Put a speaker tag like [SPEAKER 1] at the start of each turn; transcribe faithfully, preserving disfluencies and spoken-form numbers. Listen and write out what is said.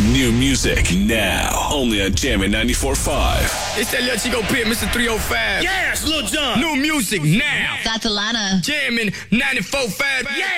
[SPEAKER 1] New music now. Only on Jammin' ninety-four point five.
[SPEAKER 2] It's that little Chico Pit, Mister three oh five.
[SPEAKER 3] Yes, Lil Jon.
[SPEAKER 2] New music now.
[SPEAKER 4] That's Alana.
[SPEAKER 2] Jammin' ninety-four point five.
[SPEAKER 3] Yeah.